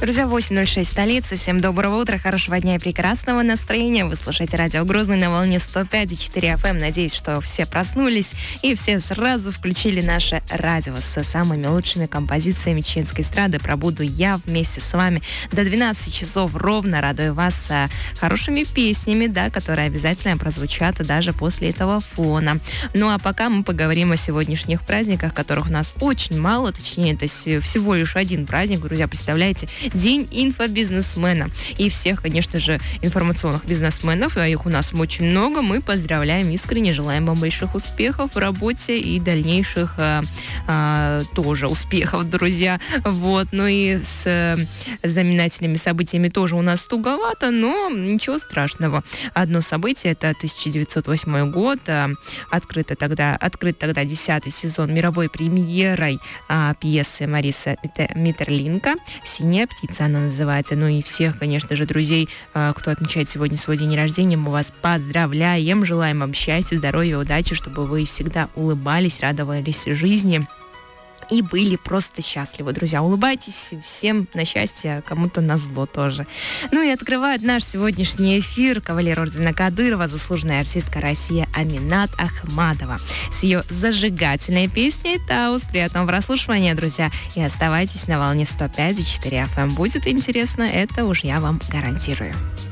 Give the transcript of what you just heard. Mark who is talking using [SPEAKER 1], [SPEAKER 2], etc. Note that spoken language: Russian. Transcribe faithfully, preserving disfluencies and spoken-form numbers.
[SPEAKER 1] Друзья, восемь ноль шесть столица. Всем доброго утра, хорошего дня и прекрасного настроения. Вы слушаете радио Грозный на волне сто пять и четыре эф эм. Надеюсь, что все проснулись и все сразу включили наше радио с самыми лучшими композициями чеченской эстрады. Пробуду я вместе с вами до двенадцати часов ровно. Радую вас хорошими песнями, да, которые обязательно прозвучат даже после этого фона. Ну а пока мы поговорим о сегодняшних праздниках, которых у нас очень мало, точнее, это всего лишь один праздник. Друзья, представляете, День инфобизнесмена. И всех, конечно же, информационных бизнесменов, а их у нас очень много, мы поздравляем искренне, желаем вам больших успехов в работе и дальнейших а, а, тоже успехов, друзья. Вот. Ну и с а, знаменательными событиями тоже у нас туговато, но ничего страшного. Одно событие, это тысяча девятьсот восьмой год, а, открыто тогда, открыт тогда десятый сезон мировой премьерой а, пьесы Мариса Метерлинка «Синяя птица» она называется. Ну и всех, конечно же, друзей, кто отмечает сегодня свой день рождения, мы вас поздравляем, желаем вам счастья, здоровья, удачи, чтобы вы всегда улыбались, радовались жизни и были просто счастливы. Друзья, улыбайтесь всем на счастье, кому-то на зло тоже. Ну и открывает наш сегодняшний эфир кавалер ордена Кадырова, заслуженная артистка России Аминат Ахмадова с ее зажигательной песней «Таус». Приятного прослушивания, друзья, и оставайтесь на волне сто пять и четыре эф эм. Будет интересно, это уж я вам гарантирую.